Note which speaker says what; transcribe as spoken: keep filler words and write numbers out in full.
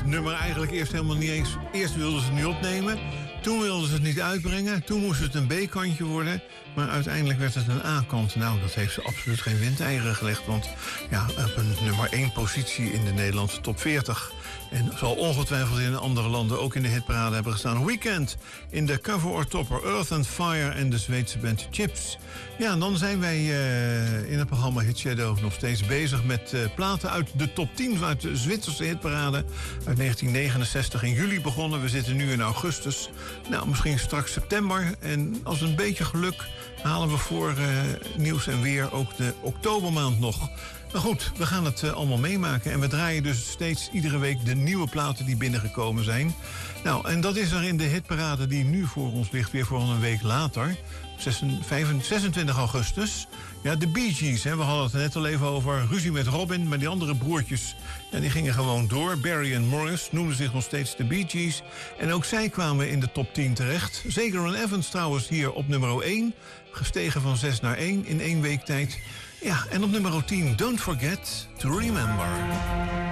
Speaker 1: nummer eigenlijk eerst helemaal niet eens... Eerst wilden ze het niet opnemen, toen wilden ze het niet uitbrengen... toen moest het een B-kantje worden... maar uiteindelijk werd het een A-kant. Nou, dat heeft ze absoluut geen windeieren gelegd... want ja, op een nummer één positie in de Nederlandse top veertig... en zal ongetwijfeld in andere landen ook in de hitparade hebben gestaan. Weekend in de cover or topper Earth and Fire en de Zweedse band Chips. Ja, en dan zijn wij uh, in het programma Hit Shadow nog steeds bezig met uh, platen uit de top tien... uit de Zwitserse hitparade uit negentien negenenzestig. In juli begonnen, we zitten nu in augustus. Nou, misschien straks september. En als een beetje geluk halen we voor uh, nieuws en weer ook de oktobermaand nog... Maar goed, we gaan het uh, allemaal meemaken. En we draaien dus steeds iedere week de nieuwe platen die binnengekomen zijn. Nou, en dat is er in de hitparade die nu voor ons ligt, weer voor een week later. zesentwintig augustus. Ja, de Bee Gees, hè. We hadden het er net al even over. Ruzie met Robin, maar die andere broertjes... Ja, die gingen gewoon door. Barry en Morris noemden zich nog steeds de Bee Gees. En ook zij kwamen in de top tien terecht. Zager en Evans trouwens hier op nummer één. Gestegen van zes naar één in één week tijd. Ja, en op nummer tien, Don't Forget to Remember.